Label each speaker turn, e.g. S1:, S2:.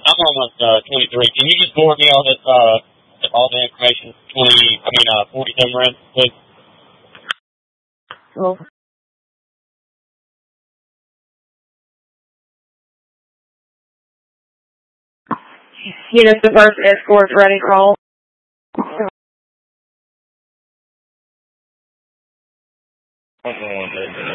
S1: I'm almost 23. Can you just forward me all this, all the information? 47 rounds, please.
S2: Well, units the first escorts ready, call.
S1: Hold on,